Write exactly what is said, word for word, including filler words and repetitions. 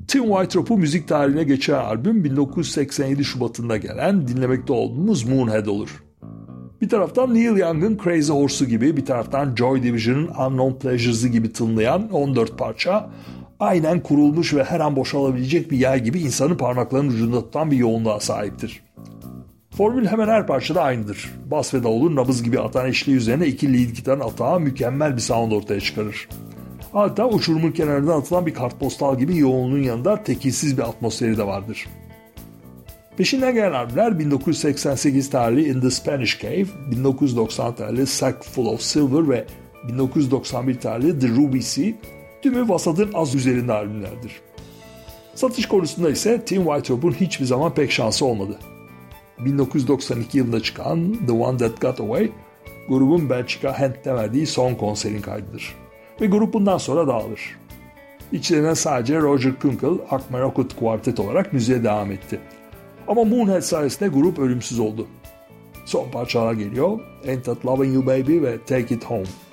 Tim Whiterope'u müzik tarihine geçen albüm bin dokuz yüz seksen yedi Şubat'ında gelen dinlemekte olduğumuz Moonhead olur. Bir taraftan Neil Young'ın Crazy Horse'u gibi, bir taraftan Joy Division'ın Unknown Pleasures'ı gibi tınlayan on dört parça, aynen kurulmuş ve her an boşalabilecek bir yay gibi insanın parmaklarının ucunda tutan bir yoğunluğa sahiptir. Formül hemen her parçada aynıdır. Bas ve davulun nabız gibi atan eşliği üzerine iki lead gitarın atağı mükemmel bir sound ortaya çıkarır. Hatta uçurumun kenarından atılan bir kartpostal gibi yoğunluğun yanında tekilsiz bir atmosferi de vardır. Peşinden gelen albümler bin dokuz yüz seksen sekiz tarihli In the Spanish Cave, bin dokuz yüz doksan tarihli Sack Full of Silver ve bin dokuz yüz doksan bir tarihli The Ruby Sea, tümü vasatın az üzerinde albümlerdir. Satış konusunda ise Tim Whiterope'un hiçbir zaman pek şansı olmadı. bin dokuz yüz doksan iki yılında çıkan The One That Got Away, grubun Belçika Gent'te verdiği son konserin kaydıdır. Ve grup bundan sonra dağılır. İçlerinden sadece Roger Kunkel, Akmerakut Quartet olarak müziğe devam etti. Ama Moonhead sayesinde grup ölümsüz oldu. Son parçalar geliyor. Ain't That Lovin' You Baby ve Take It Home.